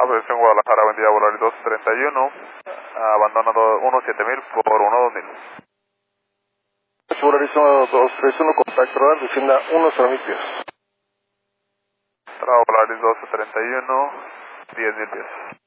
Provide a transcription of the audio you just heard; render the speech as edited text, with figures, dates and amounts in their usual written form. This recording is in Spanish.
Aviación Guadalajara, buen día, Volaris 1231, abandona 17000 por 12000. Volaris 1231, contacto radar, descienda 10.000 pies. Volaris 1231, 10.000 pies.